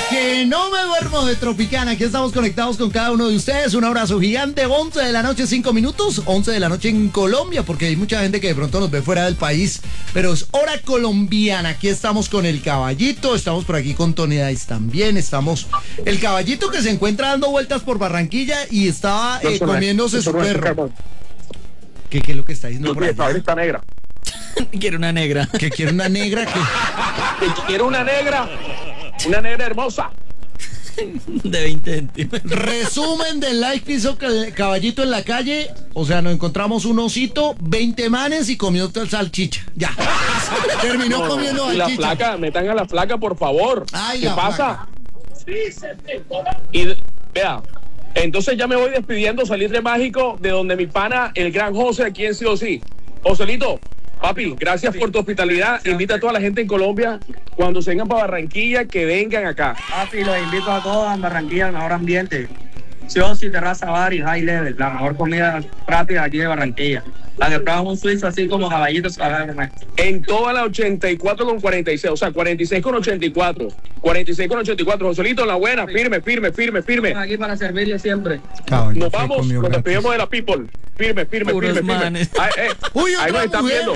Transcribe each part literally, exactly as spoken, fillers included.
Que no me duermo de Tropicana. Aquí estamos conectados con cada uno de ustedes. Un abrazo gigante. once de la noche, cinco minutos. once de la noche en Colombia, porque hay mucha gente que de pronto nos ve fuera del país. Pero es hora colombiana. Aquí estamos con el Caballito. Estamos por aquí con Tony Dice también. Estamos. El Caballito que se encuentra dando vueltas por Barranquilla y estaba eh, comiéndose su perro. ¿Qué, ¿Qué es lo que está diciendo por allá? Está negra. Quiere una negra. ¿Que quiere una negra? Que quiere una negra. Una negra hermosa. De veinte centímetros. Resumen del live que hizo el Caballito en la calle. O sea, nos encontramos un osito, veinte manes y comió salchicha. Ya. Terminó No, comiendo y la salchicha. flaca, metan a la flaca, por favor. Ay, ¿Qué la pasa? flaca. Y vea, entonces ya me voy despidiendo, Salitre Mágico, de donde mi pana, el gran José, aquí en sí o sí. Joselito, papi, gracias por tu hospitalidad. Invita a toda la gente en Colombia, cuando se vengan para Barranquilla, que vengan acá. Papi, los invito a todos a Barranquilla, el mejor ambiente. Siosi, Terraza Bar y High Level, la mejor comida rápida aquí de Barranquilla. La que pruebas un suizo así como caballitos. En toda la ochenta y cuatro con cuarenta y seis, o sea, cuarenta y seis con ochenta y cuatro. cuarenta y seis con ochenta y cuatro, Joselito, en la buena, firme, firme, firme, firme. Aquí para servirle siempre. Caballito, Nos vamos, nos despedimos de la people. Firme, firme, Puros firme, firme. manes. Ay, eh, Uy, ahí otra nos están mujer. viendo.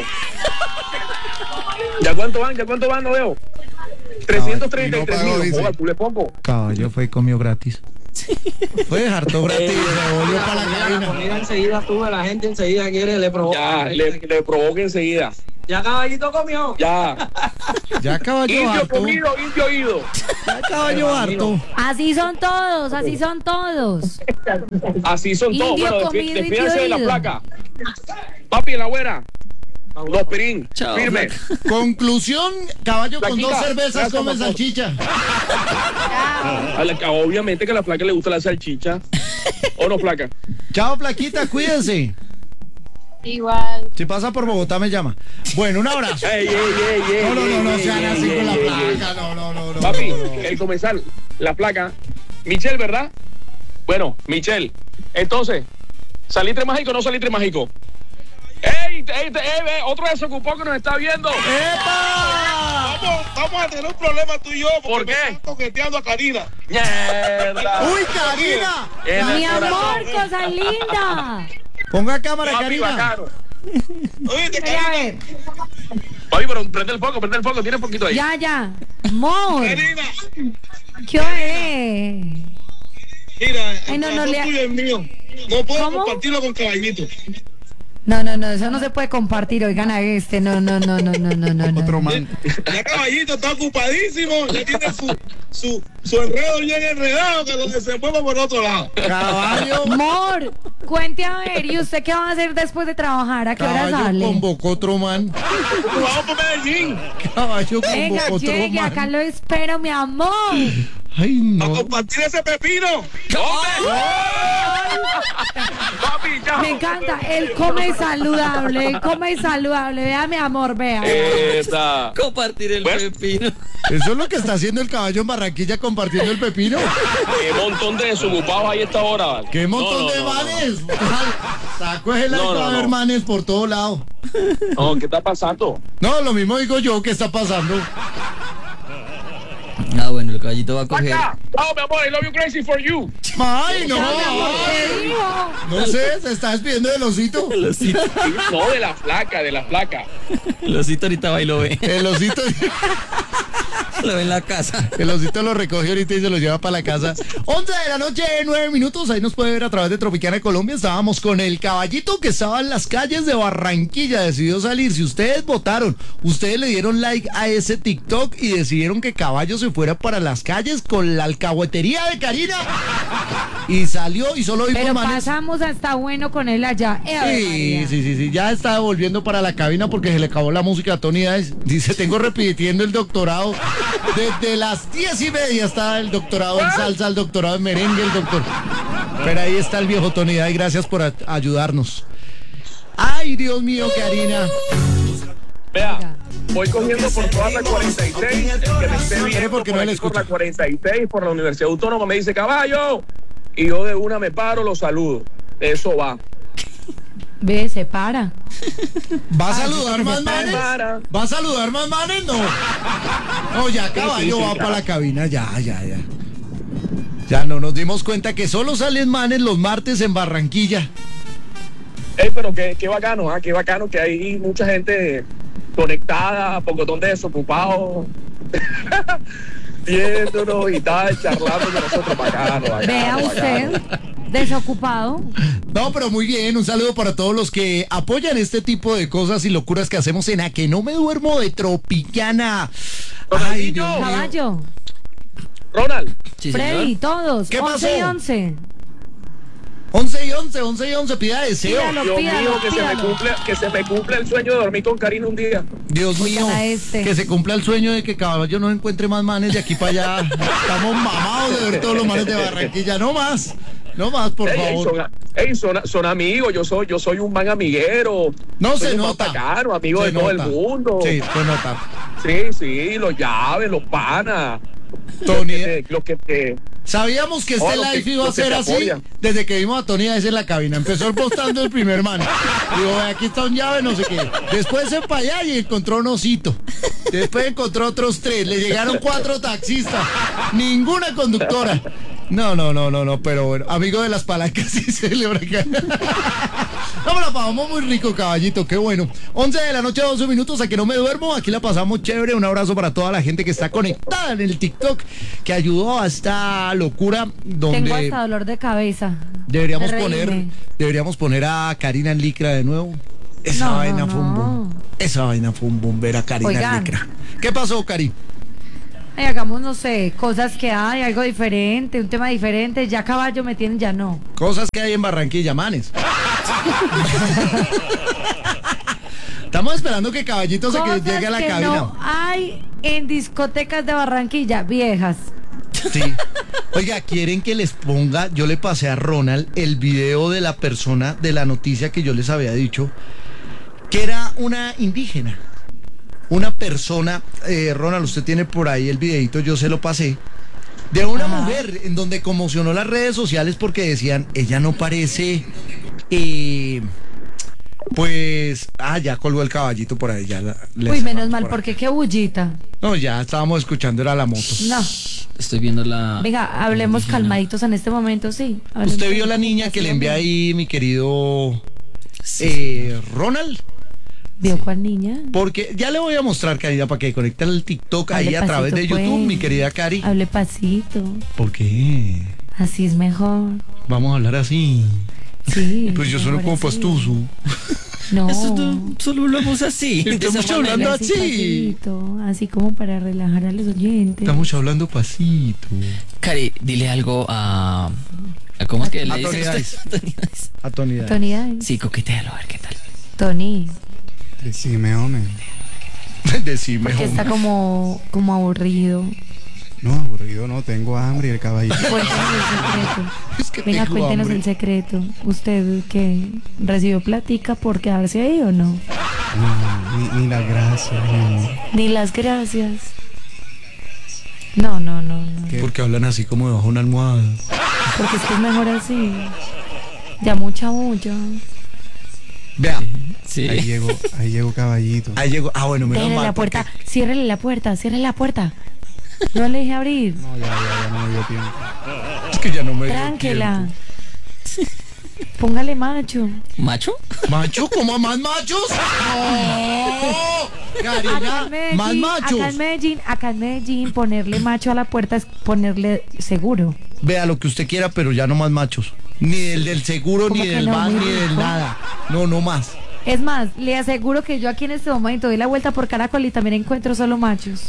¿Ya cuánto van? ¿Ya cuánto van? No veo. trescientos treinta y tres Caballo, mil. no pagó, Joder, pule poco. Caballo fue y comió gratis. Fue harto gratis. Se volvió para la La cabina. comida enseguida tuve, la gente enseguida quiere, le provoca. Ya, le, le provoca enseguida. ¿Ya Caballito comió? Ya. Ya caballo Indio harto. comido, indio oído. Ya caballo harto. Así son todos, así son todos. Así son todos. Indio Bueno, comido, despi- despídanse de la indio placa. Papi, en la buena. Dos pirín. Chao, Firme. flaca. Conclusión, caballo con Flaquita, dos cervezas gracias, come papá. salchicha. A la- obviamente que a la placa le gusta la salchicha. ¿O no, placa? Chao, flaquita, cuídense. Igual. Si pasa por Bogotá me llama. Bueno, un abrazo. Ey, ey, ey, ey, No, no, no, no ey, sean ey, así ey, con la ey, ey. placa. No, no, no, no. Papi, no, no. el comensal, la placa. Michelle, ¿verdad? Bueno, Michelle. Entonces, ¿salitre mágico o no salitre mágico? ¡Ey! ey, ey, ey, otro desocupado que nos está viendo! ¡Epa! Vamos, vamos a tener un problema tú y yo. porque ¿Por qué? me están toqueteando a Karina. ¡Mierda! ¡Uy, Karina! En el Mi amor, corazón. cosa linda. Ponga cámara, Papi, Karina. bacano. Oíste, Voy a Karina. ver. Papi, pero prende el foco, prende el foco, tiene poquito ahí. Ya, ya. Amor, Karina, ¿qué es? mira, Ay, el no, no, corazón le- tuyo es mío. No puedo ¿Cómo? compartirlo con Caballito. No, no, no, eso no se puede compartir. Oigan a este. No, no, no, no, no, no, no. no. Otro man. Ya Caballito está ocupadísimo. Ya tiene su, su, su enredo bien enredado que lo desenvuelve por otro lado. Caballo. Amor, cuente a ver. ¿Y usted qué va a hacer después de trabajar? ¿A qué hora Caballo sale? convocó otro man. Vamos para Medellín Caballo Venga, convocó otro llegue, man. acá lo espero, mi amor. Ay, a no. compartir ese pepino. ¿Dónde? Papi, ya. Me encanta. Él come saludable. Él come saludable. Vea, mi amor, vea. Esa. Compartir el Bueno. pepino. Eso es lo que está haciendo el caballo en Barranquilla compartiendo el pepino. Qué montón de desocupados hay a esta hora, ¿vale? ¡Qué montón No, no, de no, no. manes! Saco el No, no, va a haber no. manes por todo lado. No, ¿qué está pasando? No, lo mismo digo yo, ¿qué está pasando? Ah, bueno, el caballito va a coger. ¡Acá! ¡No, mi amor! I love you crazy for you. ¡Ay, no! ¿Qué dijo? No sé, se está despidiendo del osito. El osito, No, de la flaca, de la flaca. el osito ahorita va y lo ve. El osito, Lo ve en la casa. el osito lo recoge ahorita y se lo lleva para la casa. once de la noche, nueve minutos. Ahí nos puede ver a través de Tropicana Colombia. Estábamos con el caballito que estaba en las calles de Barranquilla. Decidió salir. Si ustedes votaron, ustedes le dieron like a ese TikTok y decidieron que Caballo se fuera para las calles con la alcahuetería de Karina. Y salió y solo vimos Pero manes. pasamos hasta bueno con él allá. Eh, Ave Sí, María. sí, sí, sí, ya está volviendo para la cabina porque se le acabó la música a Tony Dice. Dice, tengo repitiendo el doctorado. Desde las diez y media está el doctorado en salsa, el doctorado en merengue, el doctor. Pero ahí está el viejo Tony Dice, gracias por a- ayudarnos. Ay, Dios mío, Karina. Vea, voy cogiendo por toda la cuarenta y seis. El que me esté viendo ¿Por qué no por, le aquí por escucha? la cuarenta y seis, por la Universidad Autónoma, me dice, caballo. Y yo de una me paro, lo saludo. Eso va. Ve, se para. ¿Va a Ah, saludar sí, más se manes? para. ¿Va a saludar más manes? No. No, ya caballo sí, va claro. para la cabina, ya, ya, ya. Ya no nos dimos cuenta que solo salen manes los martes en Barranquilla. Ey, pero qué, qué bacano, ¿ah? Qué bacano que hay mucha gente conectada, pocotón de desocupados, viéndonos y tal, charlando con nosotros. Bacano, bacano. Vea bacano. usted, desocupado. No, pero muy bien, un saludo para todos los que apoyan este tipo de cosas y locuras que hacemos en A Que No Me Duermo de Tropicana. Ay, Dios mío. Caballo, Ronald, Sí, Freddy, señor. todos. ¿Qué once y pasó? once. once y once, once y once, pida deseo. Pídalo. Dios pídalo, mío, que se, me pídalo. cumple, que se me cumple el sueño de dormir con Karina un día. Dios mío, a este. que se cumpla el sueño de que Caballo no encuentre más manes de aquí para allá. Estamos mamados de ver todos los manes de Barranquilla. No más, no más, por Ey, ey, favor. son, ey, son, son amigos, yo soy, yo soy un man amiguero. No soy se un man nota. bacano, amigo Se de todo el nota. mundo. Sí, se nota. Sí, sí, los llaves, los panas. Tony, Los que te- los que te- sabíamos que este Oh, lo que- live iba a lo que ser te así apoyan. desde que vimos a Tony a veces en la cabina. Empezó postando el primer man. Digo, aquí está un llave, no sé qué. Después se fue para allá y encontró un osito. Después encontró otros tres. Le llegaron cuatro taxistas. Ninguna conductora. No, no, no, no, no, pero bueno, amigo de las palancas sí celebra acá. No, la pasamos muy rico, caballito, qué bueno. once de la noche, doce minutos, a Que No Me Duermo. Aquí la pasamos chévere. Un abrazo para toda la gente que está conectada en el TikTok, que ayudó a esta locura donde Tengo hasta dolor de cabeza. deberíamos de poner, reírme. deberíamos poner a Karina en licra de nuevo. Esa No, vaina no, fue un boom. no. Esa vaina fue un boom, ver a Karina en Oigan. licra. ¿Qué pasó, Cari? Ay, hagamos, no sé, cosas que hay, algo diferente, un tema diferente. Ya Caballo me tienen, ya no. Cosas que hay en Barranquilla, manes. Estamos esperando que Caballito se que Cosas llegue a la que cabina. no hay en discotecas de Barranquilla, viejas. Sí. Oiga, ¿quieren que les ponga? Yo le pasé a Ronald el video de la persona de la noticia que yo les había dicho, que era una indígena. Una persona, eh, Ronald, usted tiene por ahí el videito, yo se lo pasé, de una Ajá. mujer en donde conmocionó las redes sociales porque decían, ella no parece, eh, pues, ah, ya colgó el caballito por ahí, ya la, le Uy, menos cerramos mal, por ahí. porque qué bullita. No, ya estábamos escuchando, era la moto. No. Estoy viendo la. Venga, hablemos indígena. calmaditos en este momento, sí. Hablemos ¿Usted vio la con- niña que le envié ahí, mi querido Sí, eh, Ronald? ¿Vio cuál niña? Porque ya le voy a mostrar, Karina, para que conecte el TikTok ahí Hable a través de pasito, YouTube, pues. mi querida Cari. Hable pasito. ¿Por qué? Así es mejor. Vamos a hablar así. Sí. Pues yo sueno mejor como así. pastuso. No. Eso no- solo hablamos así. de esa Estamos manera. hablando Así así. pasito, así como para relajar a los oyentes. Estamos hablando pasito. Cari, dile algo a. a ¿Cómo es que A le Tony dice Dice. usted? Tony Dice. A Tony Dice. Tony, ay. Sí, coquetealo, a ver qué tal. Tony, Decime, hombre. Decime, que está hombre. como, como aburrido. No, aburrido no, tengo hambre y el caballito. Cuéntenos el secreto. Es que Venga, tengo cuéntenos hambre. el secreto. ¿Usted que recibió platica por quedarse ahí o no? No, ni, ni las gracias, mi amor. Ni las gracias. No, no, no, no. ¿Qué? Porque hablan así como debajo de una almohada. Porque es que es mejor así. Ya mucha bulla. Vea, Sí. Ahí llegó, ahí llegó caballito. ahí llegó. Ah, bueno, menos Déjale mal. la puerta. porque- Ciérrele la puerta. Ciérrele la puerta. No le deje abrir. No, ya, ya, ya no me dio tiempo. Es que ya no me dio Tránquela. tiempo. Póngale macho. ¿Macho? ¿Macho? ¿Cómo más machos? ¡No! Acá Karina, en Medellín, más machos. acá en Medellín, acá en Medellín, ponerle macho a la puerta es ponerle seguro. Vea lo que usted quiera, pero ya no más machos. Ni del, del seguro, ¿Cómo ni que del no? van, Muy ni del rico. nada. No, no más. Es más, le aseguro que yo aquí en este momento doy la vuelta por Caracol y también encuentro solo machos.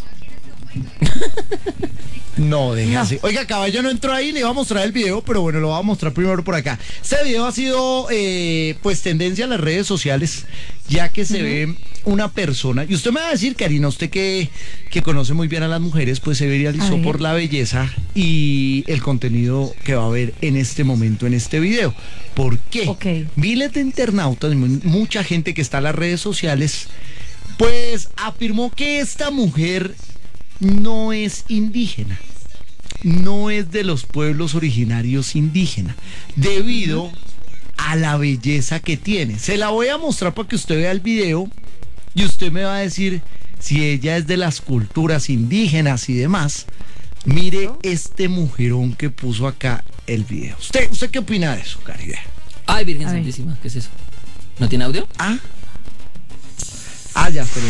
No, deje No. así. Oiga, Caballo no entró ahí, le iba a mostrar el video, pero bueno, lo voy a mostrar primero por acá. Este video ha sido, eh, pues, tendencia en las redes sociales, ya que se ve una persona, y usted me va a decir, Karina, usted que, que conoce muy bien a las mujeres, pues se A viralizó ver. por la belleza y el contenido que va a ver en este momento, en este video. ¿Por qué? Ok. Miles de internautas, mu- mucha gente que está en las redes sociales, pues afirmó que esta mujer no es indígena, no es de los pueblos originarios indígenas, debido a la belleza que tiene. Se la voy a mostrar para que usted vea el video y usted me va a decir si ella es de las culturas indígenas y demás. Mire este mujerón que puso acá el video. ¿Usted, usted qué opina de eso, Caribe? Ay, Virgen A ver. Santísima, ¿qué es eso? ¿No tiene audio? Ah, ah ya, pero...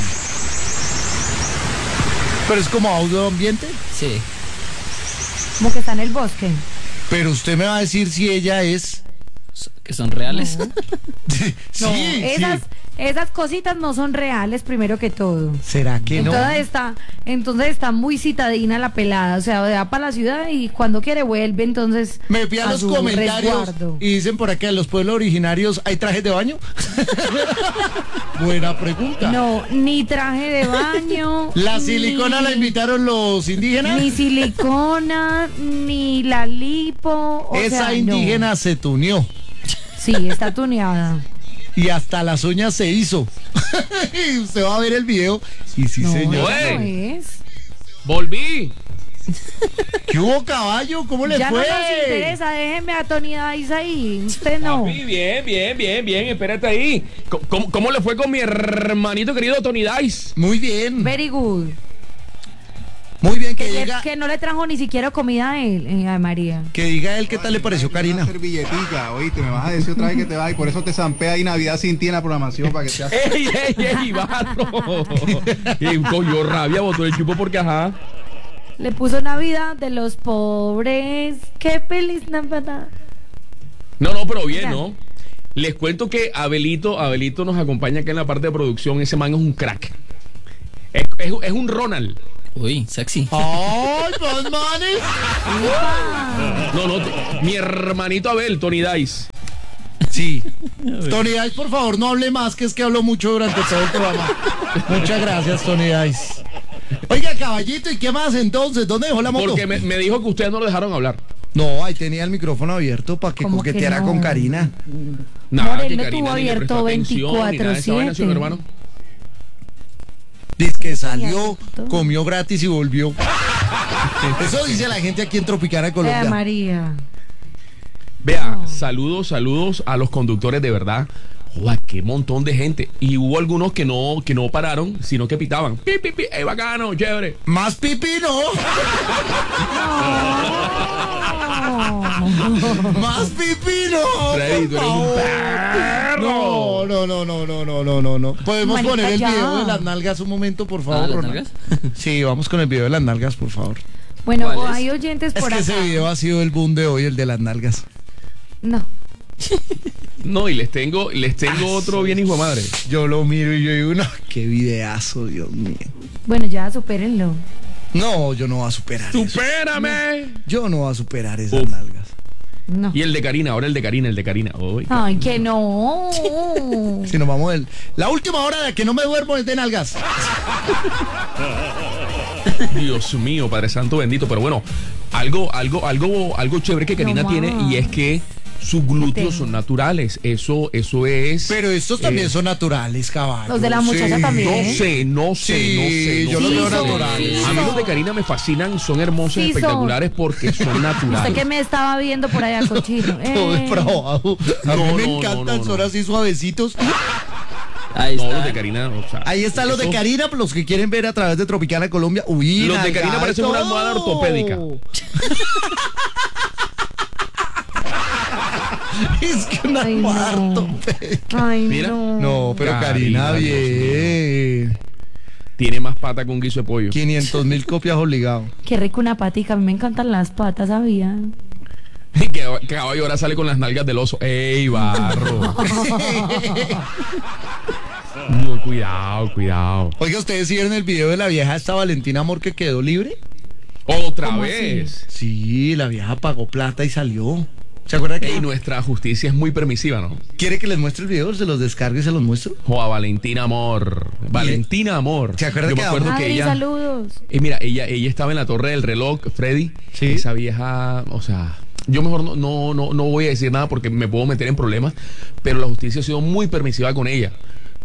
Pero es como audio ambiente. Sí. Como que está en el bosque. Pero usted me va a decir si ella es... ¿Que son reales? No. sí, No, sí. esas, esas cositas no son reales, primero que todo. ¿Será que no? Entonces está, entonces está muy citadina la pelada, o sea, va para la ciudad y cuando quiere vuelve, entonces Me fui a, los su comentarios resguardo. y dicen por acá, ¿en los pueblos originarios hay trajes de baño? Buena pregunta. No, ni traje de baño. ¿La silicona ni- la invitaron los indígenas? Ni silicona, ni la lipo. O Esa sea, no. indígena se tuneó Sí, está tuneada. y hasta las uñas se hizo. Y usted va a ver el video y sí, No, señor. esa no Oye. es. Volví. ¿Qué hubo, caballo? ¿Cómo le Ya fue? no nos interesa, déjeme a Tony Dice ahí. Usted no. Papi, bien, bien, bien, bien. Espérate ahí. ¿Cómo, cómo- cómo le fue con mi hermanito querido Tony Dice? Muy bien. Very good. Muy bien, que Que, diga, que no le trajo ni siquiera comida a él, eh, a María. que diga él qué tal le pareció Karina. Una servilletica, oíste, me vas a decir otra vez que te vas y por eso te zampea ahí Navidad sin ti en la programación para que te hagas. ¡Ey, ey, ey, barro! Y cogió rabia, botó el chupo porque ajá. Le puso Navidad de los pobres. ¡Qué feliz Navidad! No, no, pero bien, Ya. ¿no? Les cuento que Abelito, Abelito nos acompaña acá en la parte de producción. Ese man es un crack. Es, es- es un Ronald. Uy, sexy. ¡Ay, pues, manes! No, no, t- mi hermanito Abel, Tony Dice. Sí. Tony Dice, por favor, no hable más, que es que hablo mucho durante todo el programa. Muchas gracias, Tony Dice. Oiga, caballito, ¿y qué más entonces? ¿Dónde dejó la moto? Porque me, me dijo que ustedes no lo dejaron hablar. No, ahí tenía el micrófono abierto para que ¿Cómo que coqueteara no? con Karina. Nada, Morel que lo Karina tuvo ni le prestó abierto atención, ni nada de esa vaina, sí, mi veinticuatro hermano. Dice que salió, abierto. comió gratis y volvió. Eso dice la gente aquí en Tropicana, Eh, Colombia. María. Vea, No. saludos, saludos a los conductores de verdad. Joder, qué montón de gente. Y hubo algunos que no, que no pararon, sino que pitaban. Pi, pi, pi, ey, bacano, chévere. Más pipí, no. Más pipí, no. Freddy, tú por eres un favor. perro. No, no, no, no, no, no, no, no. Podemos Marica, poner el ya. video de las nalgas un momento, por favor, Ah, ¿las Ronald? nalgas? Sí, vamos con el video de las nalgas, por favor. Bueno, ¿Cuál es? hay oyentes Es por que acá. ese video ha sido el boom de hoy, el de las nalgas. No. No, y les tengo, les tengo otro bien hijo de madre. Yo lo miro y yo digo, no, qué videazo, Dios mío. Bueno, ya supérenlo. No, yo no voy a superar eso. ¡Supérame! Yo no voy a superar esas Uf. nalgas. No. Y el de Karina, ahora el de Karina, el de Karina. Uy, Ay, que no. Si nos vamos el... La última hora de que no me duermo es de nalgas. Dios mío, Padre Santo bendito. Pero bueno, algo, algo, algo, algo chévere que Karina No tiene más. y es que sus glúteos Tengo. son naturales. Eso, eso es. Pero estos también Eh, son naturales, caballo. Los de la muchacha también. No sé, no sé, Sí, no sé. no yo los sé. veo Sí, naturales. A mí los de Karina me fascinan, son hermosos, Sí, son. espectaculares porque son Usted naturales. que me estaba viendo por allá, cochino. Todo Eh. es para abajo. A No, mí me no, encantan, no, no, son no. así suavecitos. Ahí No, está. los de Karina, o sea, Ahí están los de eso- Karina, los que quieren ver a través de Tropicana Colombia. Uy, Los de nalga Karina parecen una todo. almohada ortopédica. Es que una Ay, no. almohada ortopédica. Ay, Mira. no. No, pero Karina, Karina, Dios bien. Tiene más pata que un guiso de pollo. quinientos mil copias obligado. Qué rico una patica. A mí me encantan las patas, ¿sabía? Que, que caballo ahora sale con las nalgas del oso. ¡Ey, barro! No, cuidado, cuidado. Oiga, ¿ustedes sí vieron el video de la vieja esta Valentina Amor que quedó libre? Otra ¿Cómo vez. Sí, la vieja pagó plata y salió. ¿Se acuerdan que Ey, nuestra justicia es muy permisiva, ¿no? quiere que les muestre el video? ¿Se los descargue y se los muestro? Joa, Valentina Amor. Valentina Amor. ¿Se acuerda Yo que me acuerdo que Adri, ella. saludos. Y mira, ella, ella estaba en la torre del reloj, Freddy. Sí. Esa vieja, o sea, yo mejor no, no, no, no voy a decir nada porque me puedo meter en problemas, pero la justicia ha sido muy permisiva con ella.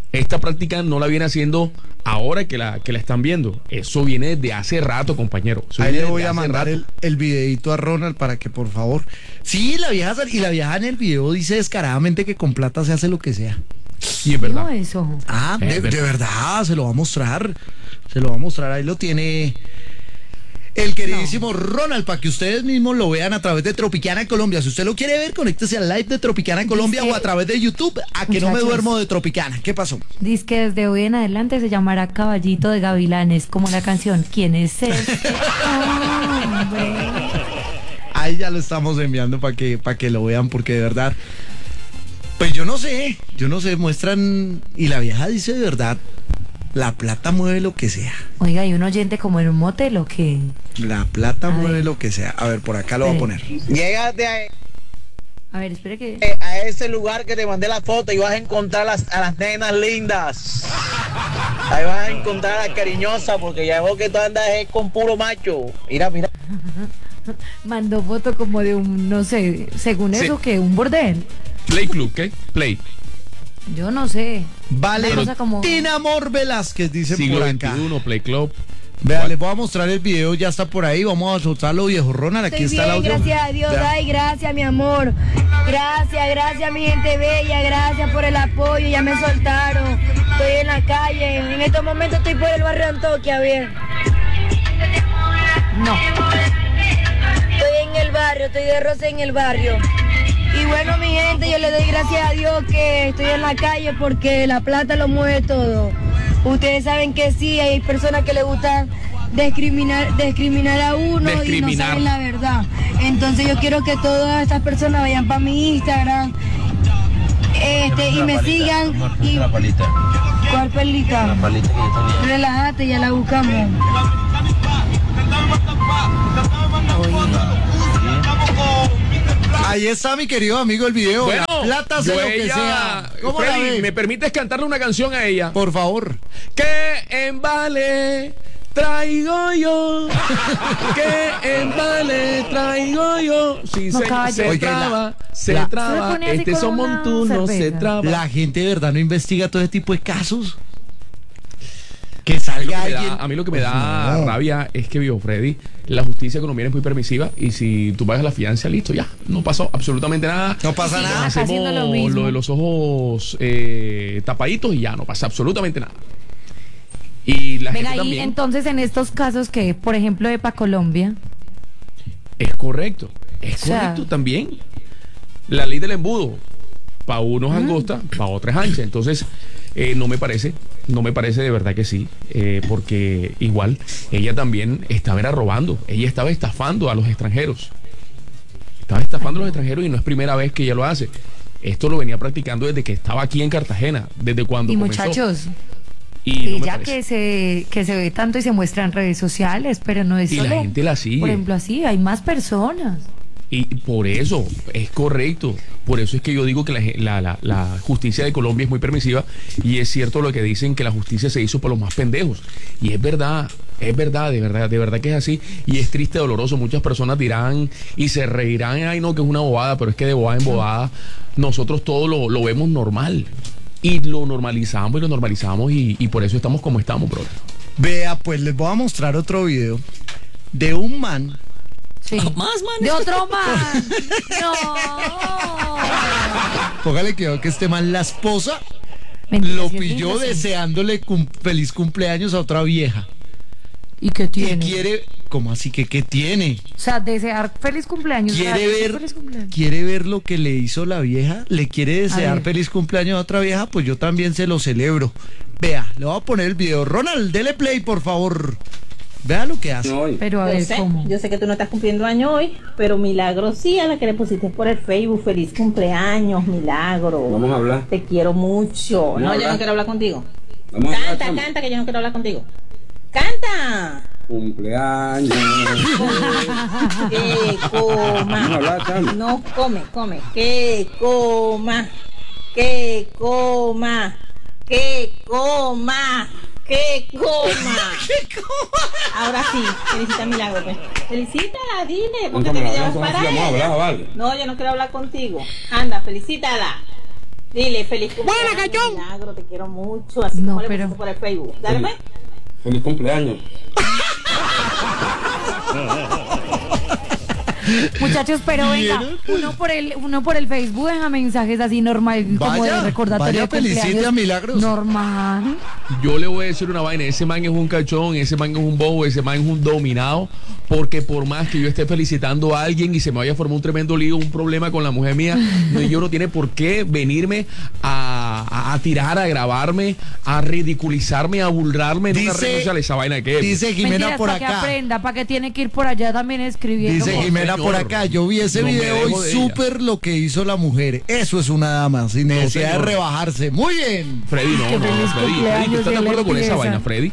Esta práctica no la viene haciendo ahora que la, que la están viendo. Eso viene desde hace rato, compañero. Eso Ahí viene le voy desde a hace mandar rato. el, el videito a Ronald para que por favor. Sí, la vieja sal- y la vieja en el video dice descaradamente que con plata se hace lo que sea. Y es verdad. No, eso. Ah, Es de, verdad. de verdad, se lo va a mostrar. Se lo va a mostrar, ahí lo tiene el queridísimo Ronald, para que ustedes mismos lo vean a través de Tropicana Colombia. Si usted lo quiere ver, conéctese al live de Tropicana Colombia Dice- o a través de YouTube, a que no me Muchachos. duermo de Tropicana. ¿Qué pasó? Dice que desde hoy en adelante se llamará Caballito de Gavilanes, como la canción ¿Quién es este hombre? Ahí ya lo estamos enviando para que, para que lo vean, porque de verdad, pues yo no sé, yo no sé, muestran, y la vieja dice de verdad, la plata mueve lo que sea. Oiga, ¿y un oyente como en un motel o qué? La plata A mueve ver. lo que sea. A ver, por acá lo voy a poner. Llégate a, A ver, espere que... eh, a ese lugar que te mandé la foto y vas a encontrar las, a las nenas lindas. Ahí vas a encontrar a las cariñosas porque ya veo que tú andas eh, con puro macho. Mira, mira. Mandó foto como de un, no sé, según Sí. eso, que un bordel. Play Club, ¿qué? Play. Yo no sé. Vale, Una cosa como... Tina Amor Velázquez, dice Siglo por acá. veintiuno, Play Club. Vea, les voy a mostrar el video, ya está por ahí, vamos a soltarlo, viejo Ronald, aquí Estoy está el bien, audio. gracias a Dios, Vea. ay, gracias mi amor, gracias, gracias mi gente bella, gracias por el apoyo, ya me soltaron, estoy en la calle, en estos momentos estoy por el barrio Antoquia, bien. No. Estoy en el barrio, estoy de rosa en el barrio. Y bueno, mi gente, yo le doy gracias a Dios que estoy en la calle porque la plata lo mueve todo. Ustedes saben que sí, hay personas que les gusta discriminar, discriminar a uno y no Discriminar. saben la verdad. Entonces yo quiero que todas estas personas vayan para mi Instagram este, y me sigan. Y, ¿cuál pelita? Relájate, ya la buscamos. Ahí está mi querido amigo el video, Bueno, la plata hace yo lo que ella- sea. ¿Cómo la Freddy, ve? ¿me permites cantarle una canción a ella? Por favor. Que en vale traigo yo. Que en vale traigo yo. Si No, se, caballo. se Oiga, traba, la- se la- Se traba. pone así Este con son una montunos, se cerveza. traba. La gente de verdad no investiga todo ese tipo de casos. Que A mí lo salga que me da- alguien. a mí lo que me Pues da no. rabia es que, vio Freddy, la justicia colombiana es muy permisiva y si tú pagas la fianza, listo, ya, no pasó absolutamente nada. No pasa Sí, nada. acá haciendo lo mismo. lo de los ojos eh, tapaditos y ya, no pasa absolutamente nada. Y la Venga, gente y también entonces en estos casos que, por ejemplo, de Pa Colombia, es correcto, es O sea- correcto también. La ley del embudo, para unos angosta, para otros ancha. Entonces, eh, no me parece, no me parece de verdad que sí, eh, porque igual ella también estaba era robando, ella estaba estafando a los extranjeros. Estaba estafando a los extranjeros y no es primera vez que ella lo hace. Esto lo venía practicando desde que estaba aquí en Cartagena, desde cuando y comenzó. muchachos, Y no me ella parece. que se, que se ve tanto y se muestra en redes sociales, pero no es Y la solo, gente la sigue. por ejemplo, así, hay más personas. Y por eso, es correcto. Por eso es que yo digo que la, la- la- la justicia de Colombia es muy permisiva y es cierto lo que dicen que la justicia se hizo por los más pendejos. Y es verdad, es verdad, de verdad, de verdad que es así. Y es triste, doloroso. Muchas personas dirán y se reirán, ay no, que es una bobada, pero es que de bobada en bobada nosotros todo lo, lo vemos normal. Y lo normalizamos y lo normalizamos y, y por eso estamos como estamos, brother. Vea, pues les voy a mostrar otro video de un man. Sí. Más, man. De otro man. No. Póngale cuidado que este man, la esposa, Mentira, lo sí es pilló linda, sí. deseándole cum- feliz cumpleaños a otra vieja. ¿Y qué Y tiene? quiere, ¿cómo así que qué tiene? O sea, desear feliz cumpleaños. Quiere o sea, ver, feliz cumpleaños. quiere ver lo que le hizo la vieja, le quiere desear ver. feliz cumpleaños a otra vieja, pues yo también se lo celebro. Vea, le voy a poner el video. Ronald, dele play, por favor. Vea lo que hace. Pero a Yo ver, sé, ¿cómo? yo sé que tú no estás cumpliendo año hoy, pero Milagro sí, a la que le pusiste por el Facebook. Feliz cumpleaños, Milagro. Vamos a hablar. Te quiero mucho. Vamos a No, yo hablar. no quiero hablar contigo. Vamos a hablar, Canta, chamo. canta, que yo no quiero hablar contigo. ¡Canta! Cumpleaños. Que coma. Vamos a hablar, chamo. No, come, come. Que coma. Que coma. Que coma. Que coma. Ahora sí, felicita a Milagro, pues. Felicítala, dile, porque Nunca este me la video es vamos a para vamos a ella. hablar, vale. No, yo no quiero hablar contigo. Anda, felicítala. Dile, feliz cumpleaños. Buena, cachón. Milagro, te quiero mucho. Así No, como pero- le puse por el Facebook. Dale, pues. Feliz cumpleaños. Muchachos, pero venga, ¿Vieron? uno por el uno por el Facebook deja mensajes así normal, como Vaya, de recordatorio vaya, de cumpleaños. felicite a Milagros. Normal. Yo le voy a decir una vaina, ese man es un cachón, ese man es un bobo, ese man es un dominado, porque por más que yo esté felicitando a alguien y se me vaya a formar un tremendo lío, un problema con la mujer mía, no, yo no tiene por qué venirme a, a, a tirar, a grabarme, a ridiculizarme, a burlarme en una Dice- red social, esa vaina que es. Dice Jimena Mentiras, por para que acá. aprenda, para que tiene que ir por allá también escribiendo. Dice No, Jimena señor. por acá, yo vi ese No me video dejo y de súper lo que hizo la mujer. Eso es una dama, sin necesidad de señor. rebajarse. Muy bien. Freddy, no, Que no, feliz Freddy, Freddy, ¿tú cumpleaños, estás de ya le acuerdo con esa empieza. vaina, Freddy?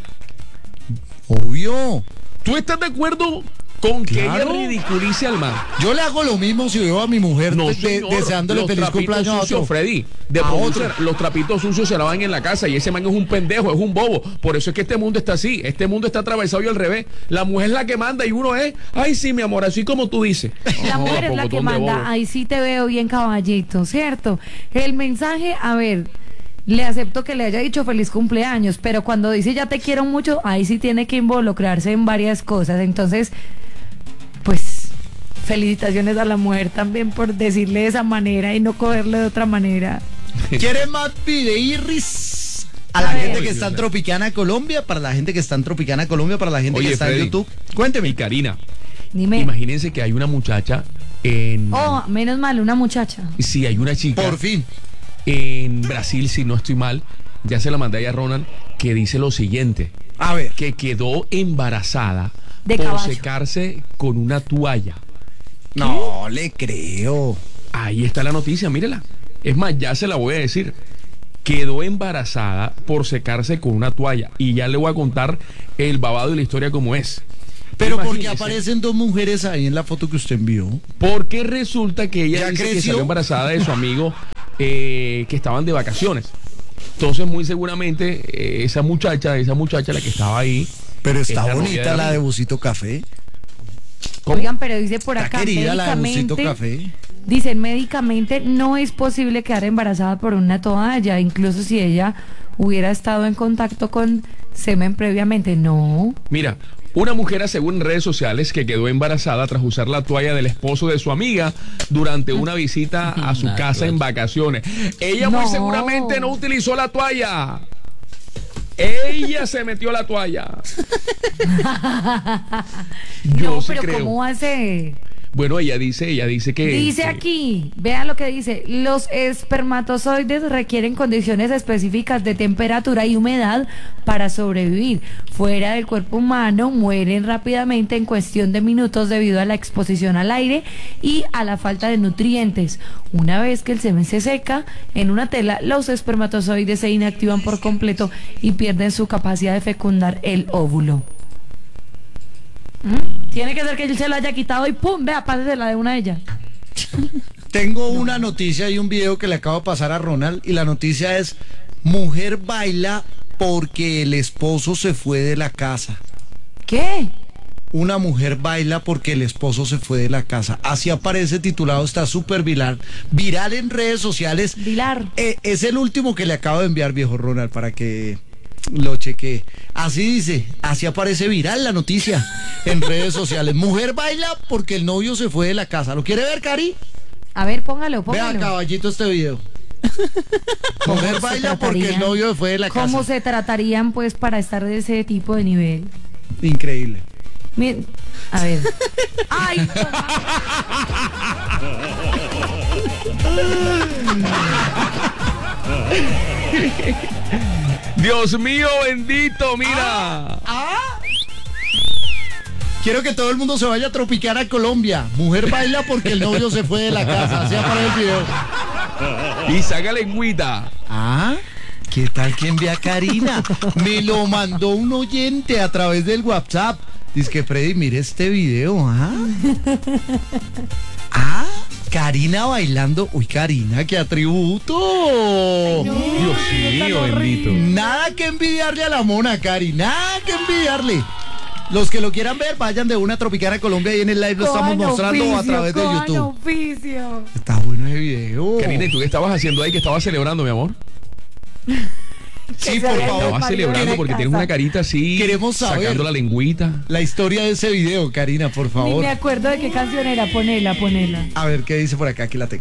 Obvio. ¿Tú estás de acuerdo con que Claro. ella ridiculice al man? Yo le hago lo mismo si veo a mi mujer No, de- señor. deseándole Los feliz trapitos cumpleaños a sucios, otro. Freddy. De A producer, otro. los trapitos sucios se lavan en la casa y ese man es un pendejo, es un bobo. Por eso es que este mundo está así. Este mundo está atravesado y al revés. La mujer es la que manda y uno es, ay, sí, mi amor, así como tú dices. La No, mujer es la que pocotón de manda, bobo. ahí sí te veo bien caballito, ¿cierto? El mensaje, a ver, le acepto que le haya dicho feliz cumpleaños, pero cuando dice ya te quiero mucho, ahí sí tiene que involucrarse en varias cosas. Entonces, pues, felicitaciones a la mujer también por decirle de esa manera y no cogerle de otra manera. ¿Quieren más videirris? A la A ver. gente que está en Tropicana, Colombia, para la gente que está en Tropicana, Colombia, para la gente Oye, que está Freddy. en YouTube. Cuénteme. Y Karina, Dime. imagínense que hay una muchacha en... Oh, menos mal, una muchacha. Sí, hay una chica Por fin. en Brasil, si no estoy mal, ya se la mandé a Ronald, que dice lo siguiente, A ver. que quedó embarazada De por caballo. secarse con una toalla. No le creo. Ahí está la noticia, mírela. Es más, ya se la voy a decir. Quedó embarazada por secarse con una toalla. Y ya le voy a contar el babado y la historia como es. Pero porque Imagínese. aparecen dos mujeres ahí en la foto que usted envió. Porque resulta que ella ¿Ya dice que creció? salió embarazada de su amigo eh, que estaban de vacaciones. Entonces, muy seguramente, eh, esa muchacha, esa muchacha, la que estaba ahí. Pero es está la novia bonita del la de amigo. Busito Café. ¿Cómo? Oigan, pero dice por Está acá, querida la de Busito médicamente, Café. dicen médicamente no es posible quedar embarazada por una toalla, incluso si ella hubiera estado en contacto con semen previamente. No. Mira, una mujer asegura en redes sociales que quedó embarazada tras usar la toalla del esposo de su amiga durante una visita a su Una casa en toalla. vacaciones. Ella muy No. seguramente no utilizó la toalla. Ella se metió la toalla. Yo no, sí pero creo. ¿cómo hace? Bueno, ella dice, ella dice que... Dice que- aquí, vea lo que dice, los espermatozoides requieren condiciones específicas de temperatura y humedad para sobrevivir. Fuera del cuerpo humano mueren rápidamente en cuestión de minutos debido a la exposición al aire y a la falta de nutrientes. Una vez que el semen se seca en una tela, los espermatozoides se inactivan por completo y pierden su capacidad de fecundar el óvulo. ¿Mm? Tiene que ser que él se la haya quitado y pum, vea, pásesela de una de ellas. Tengo una noticia y un video que le acabo de pasar a Ronald. Y la noticia es: mujer baila porque el esposo se fue de la casa. ¿Qué? Una mujer baila porque el esposo se fue de la casa. Así aparece titulado, está súper viral. Viral en redes sociales. Vilar. Eh, es el último que le acabo de enviar, viejo Ronald, para que lo chequee. Así dice, así aparece viral la noticia en redes sociales. Mujer baila porque el novio se fue de la casa. ¿Lo quiere ver, Cari? A ver, póngalo, Vea, póngalo. caballito, este video. Mujer se baila porque el tratarían? novio se fue de la ¿Cómo casa. se tratarían, pues, para estar de ese tipo de nivel? Increíble. Miren, a ver. ¡Ay! Dios mío bendito, mira. Quiero que todo el mundo se vaya a Tropicana a Colombia. Mujer baila porque el novio se fue de la casa. Así aparece el video. Y saca lengüita. Ah, ¿qué tal que envía Karina? Me lo mandó un oyente a través del WhatsApp. Dice que Freddy, mire este video, ¿ah? Ah, Karina bailando. Uy, Karina, qué atributo. Dios mío bendito. Nada que envidiarle a la mona, Cari. Nada que envidiarle. Los que lo quieran ver, vayan de una Tropicana Colombia y en el live lo estamos Cojan mostrando oficio, a través de cojan YouTube. oficio. Está bueno ese video. Karina, ¿y tú qué estabas haciendo ahí? ¿Que estabas celebrando, mi amor? Sí, por favor. Estabas celebrando porque tienes una carita así. Queremos saber sacando la lengüita. la historia de ese video, Karina, por Ni favor. me acuerdo de qué canción era. Ponela, ponela. A ver, ¿qué dice por acá? Aquí la tengo.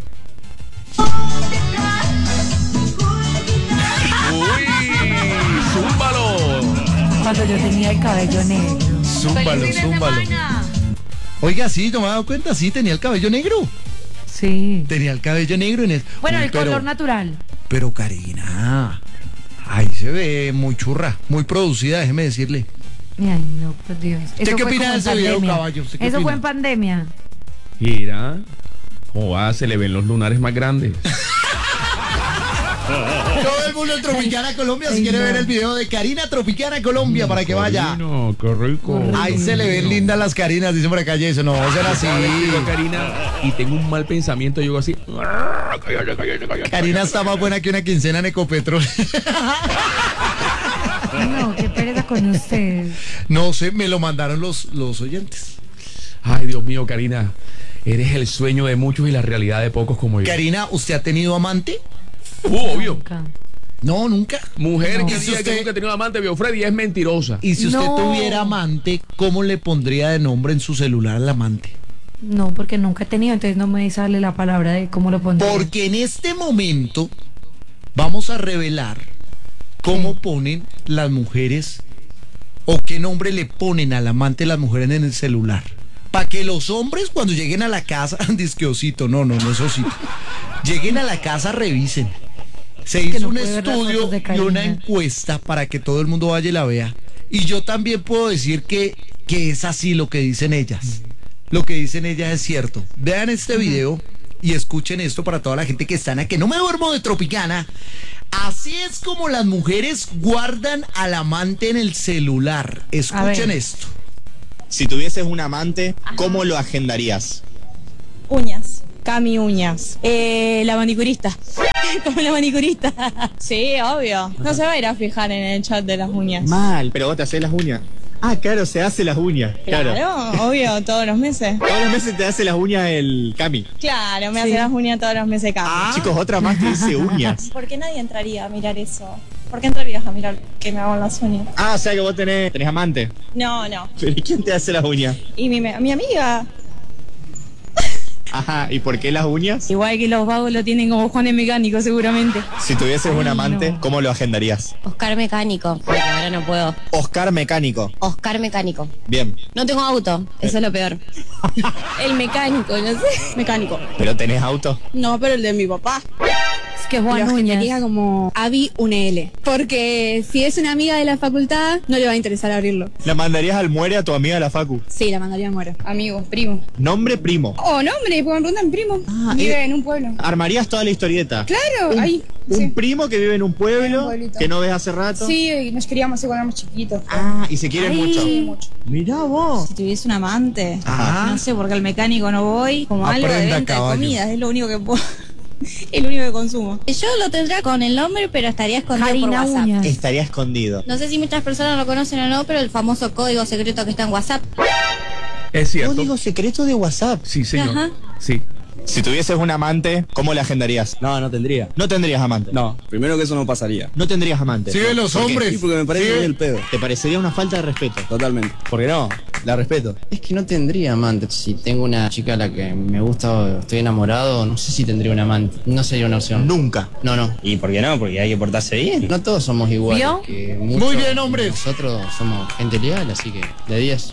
¡Uy! ¡Zúmbalo! Cuando yo tenía el cabello negro. Zúmbalo, ¡Feliz fin de zúmbalo. semana! Oiga, sí, no me he dado cuenta, sí, tenía el cabello negro. Sí. Tenía el cabello negro en el... Bueno, Uy, el pero- color natural. Pero Karina, ahí se ve muy churra, muy producida, déjeme decirle. Ay, no, por Dios. ¿Usted qué fue opina como de en ese video, pandemia. caballo? ¿Usted qué Eso opina? fue en pandemia. Mira, ¿cómo va? Se le ven los lunares más grandes. Todo el mundo en Tropicana Colombia, si quiere ver el video de Karina Tropicana Colombia para que vaya. No, qué rico. Ahí se le ven lindas las Karinas, dice por acá Jason. No, será así. Yo, Karina, y tengo un mal pensamiento, yo hago así. Karina está más buena que una quincena en Ecopetrol. No, qué pereza con usted. No sé, me lo mandaron los, los oyentes. Ay, Dios mío, Karina, eres el sueño de muchos y la realidad de pocos como yo. Karina, ¿usted ha tenido amante? Uh, obvio. Nunca. No, nunca. Mujer No. que ¿Y si diga que usted- nunca ha tenido amante, vio Freddy, es mentirosa. Y si usted No. tuviera amante, ¿cómo le pondría de nombre en su celular al amante? No, porque nunca he tenido, entonces no me sale la palabra de cómo lo pondría. Porque en este momento vamos a revelar cómo ponen las mujeres o qué nombre le ponen al amante de las mujeres en el celular. Para que los hombres cuando lleguen a la casa, disque osito, no, no, no es osito. Lleguen a la casa, revisen. Se que hizo no un puede ver las estudio fotos de y Karina. una encuesta para que todo el mundo vaya y la vea. Y yo también puedo decir que, que es así lo que dicen ellas. Lo que dicen ellas es cierto. Vean este video y escuchen esto para toda la gente que está en la que no me duermo de Tropicana. Así es como las mujeres guardan al amante en el celular. Escuchen ver. esto. Si tuvieses un amante, ¿cómo lo agendarías? Uñas. Cami uñas. Eh, la manicurista. Como la manicurista. Sí, obvio. No se va a ir a fijar en el chat de las uñas. Mal, pero vos te haces las uñas. Ah, claro, se hace las uñas. Claro. Claro, obvio, todos los meses. Todos los meses te hace las uñas el Cami. Claro, me Sí. hace las uñas todos los meses Cami. Ah. Chicos, otra más que dice uñas. ¿Por qué nadie entraría a mirar eso? ¿Por qué entrarías a mirar que me hagan las uñas? Ah, o sea que vos tenés, tenés amante. No, no. ¿Pero y quién te hace las uñas? Y mi, mi amiga. Ajá, ¿y por qué las uñas? Igual que los vagos lo tienen como Juan el mecánico, seguramente. Si tuvieses un Ay, amante, no. ¿cómo lo agendarías? Oscar Mecánico, porque ahora no puedo. Oscar Mecánico. Oscar Mecánico. Bien, No tengo auto, eso es lo peor. El mecánico, no sé. Mecánico. ¿pero tenés auto? No, pero el de mi papá. Es que Juan Lo Uñas. agendaría como Avi une L. Porque si es una amiga de la facultad, no le va a interesar abrirlo. ¿La mandarías al muere a tu amiga de la facu? Sí, la mandaría a muero. Amigo, primo. Nombre primo. Oh, nombre, porque me preguntan primo. Ah, Vive eh. en un pueblo. Armarías toda la historieta. Claro, Un, ahí. un sí. primo que vive en un En un pueblo pueblito. que no ves hace rato. Sí, y nos queríamos hacer cuando éramos chiquitos. Ah, y se quieren Ay. mucho. Sí, mucho. Mirá vos. Si tuviese un amante, Ajá. no sé, porque al mecánico no voy, como algo de Aprenda, venta caballo. de comida, es lo único que puedo. El único que consumo. Yo lo tendría con el nombre, pero estaría escondido por Karina WhatsApp. Uñas. Estaría escondido. No sé si muchas personas lo conocen o no, pero el famoso código secreto que está en WhatsApp. Es cierto. Código secreto de WhatsApp. Sí, señor. Ajá. Sí. Si tuvieses un amante, ¿cómo le agendarías? No, no tendría. No tendrías amante. No, primero que eso no pasaría. No tendrías amante. Sigue los ¿Por qué? hombres. Sí, porque me parece Sí. muy el pedo. Te parecería una falta de respeto. Totalmente. ¿Por qué no? La respeto. Es que no tendría amante. Si tengo una chica a la que me gusta o estoy enamorado, no sé si tendría un amante. No sería una opción. Nunca. No, no. ¿Y por qué no? Porque hay que portarse bien. No todos somos iguales. ¿Vio? que muchos Muy bien, hombres. Nosotros somos gente leal, así que de diez.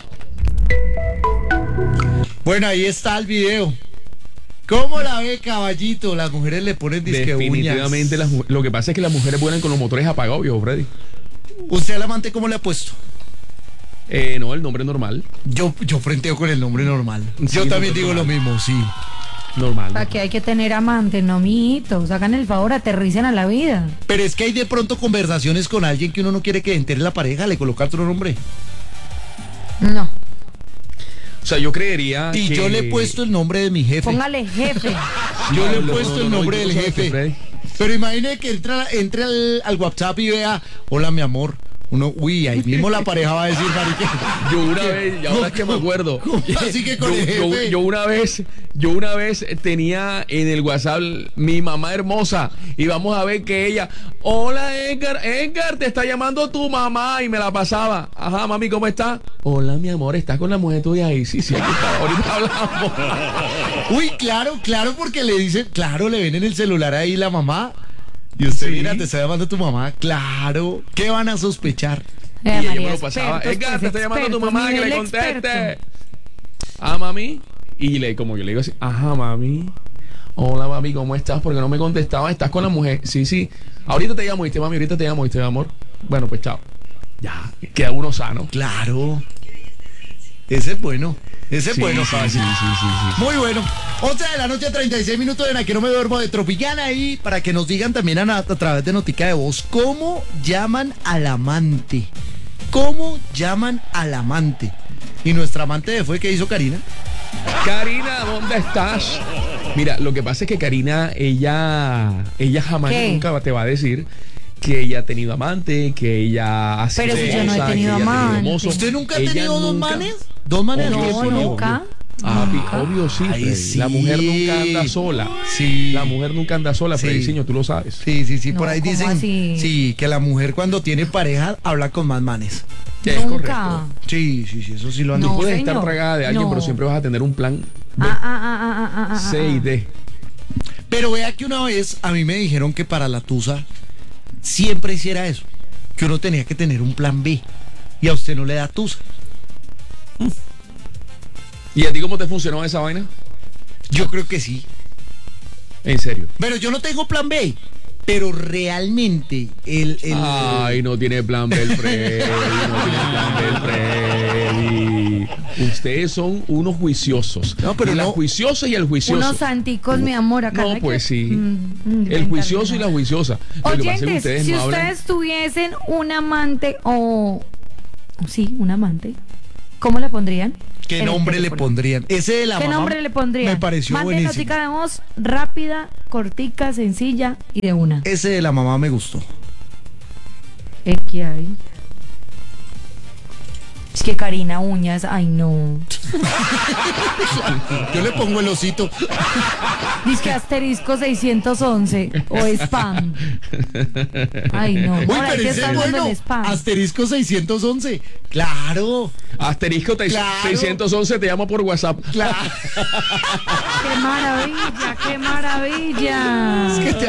Bueno, ahí está el video. ¿Cómo la ve, caballito? Las mujeres le ponen disque Definitivamente uñas. las mu- lo que pasa es que las mujeres vuelan con los motores apagados, viejo Freddy. ¿Usted al amante cómo le ha puesto? Eh, no, el nombre normal. Yo, yo frenteo con el nombre normal. Sí, Yo también nombre digo normal. lo mismo, sí. Normal. ¿Para qué hay que tener amante? No, mijitos. Hagan el favor, aterricen a la vida. Pero es que hay de pronto conversaciones con alguien que uno no quiere que entere la pareja, le coloca otro nombre. No. O sea, yo creería Y que... yo le he puesto el nombre de mi jefe. Póngale jefe. Yo le he No, puesto no, el no, nombre yo del no sé, jefe. Freddy. Pero imagine que entra, entre al, al WhatsApp y vea, hola mi amor, Uno, uy, ahí mismo la pareja va a decir, marica. Yo una vez, y ahora es que me acuerdo. Así que con yo, el yo, jefe. yo una vez, yo una vez tenía en el WhatsApp mi mamá hermosa y vamos a ver que ella, hola Edgar, Edgar, te está llamando tu mamá y me la pasaba. Ajá, mami, ¿cómo estás? Hola, mi amor, ¿estás con la mujer tuya ahí? Sí, sí, aquí está, ahorita hablamos. Uy, claro, claro, porque le dicen, claro, le ven en el celular ahí la mamá. Y usted, Sí. mira, te está llamando tu mamá. Claro, ¿qué van a sospechar? Y Eh, ella María, me lo pasaba. expertos, Edgar, pues, te está llamando tu expertos, mamá, que nivel le conteste. experto. Ah, mami. Y le, como yo le digo así, ajá, mami. Hola, mami, ¿cómo estás? Porque no me contestaba. ¿Estás con la mujer? Sí, sí. Ahorita te llamo, ¿viste, mami? Ahorita te llamo, ¿viste, amor? Bueno, pues chao. Ya, queda uno sano. Claro. Ese es bueno. Ese es Sí, bueno, sí, Fabi. sí, sí, sí, sí. Muy bueno. once de la noche, treinta y seis minutos en la que no me duermo de Tropicana ahí para que nos digan también a, a través de Notica de Voz cómo llaman al amante. ¿Cómo llaman al amante? Y nuestra amante de fue que hizo Karina. Karina, ¿dónde estás? Mira, lo que pasa es que Karina, ella, ella jamás ¿Qué? nunca te va a decir que ella ha tenido amante, que ella ha sido Pero si yo no he esposa, que tenido ella ha amante. mozo. ¿Usted nunca ha Ella tenido dos nunca- manes? ¿Dos manes? Obvio, al No, tiempo? nunca. Ah, obvio sí, Ay, Freddy. sí. La mujer nunca anda sola. Sí. La mujer nunca anda sola, Sí. Frediciño, tú lo sabes. Sí, sí, sí, por No, ahí ¿cómo dicen así? sí, que la mujer cuando tiene pareja habla con más manes. Es Nunca. correcto. Sí, sí, sí, eso sí lo han No, dicho. Puedes señor. estar tragada de alguien, No. pero siempre vas a tener un plan B, Ah, ah, ah, ah, ah, ah, C y D. Pero vea que una vez a mí me dijeron que para la tusa siempre hiciera eso, que uno tenía que tener un plan B y a usted no le da tusa. ¿Y a ti cómo te funcionó esa vaina? Yo creo que sí. En serio. Pero yo no tengo plan B, pero realmente el... el Ay, no tiene plan B el Freddy, no tiene plan B el Freddy. Ustedes son unos juiciosos. No, pero y la no- juiciosa y el juicioso. Unos santicos, mi amor, acá. No, hay pues que- sí. Mm, mm, El me juicioso y encanta. la juiciosa. Lo que pasa es que Oyentes, ustedes si no hablan. ustedes tuviesen un amante o... Sí, un amante. ¿Cómo le pondrían? ¿Qué En el nombre le teléfono. pondrían? Ese de la ¿Qué mamá nombre le pondrían? me pareció Mande buenísimo. notica de voz rápida, cortica, sencilla y de una. Ese de la mamá me gustó. ¿Eh, ¿Qué hay? Es que Karina Uñas, ay no. Yo le pongo el osito. Dice que asterisco seiscientos once o spam. Ay no. Uy, Ahora hay pero que ese estar es dando bueno. el spam. Asterisco seiscientos once. Claro. Asterisco te- Claro. seiscientos once te llamo por WhatsApp. Claro. ¡Qué maravilla! ¡Qué maravilla! Es que te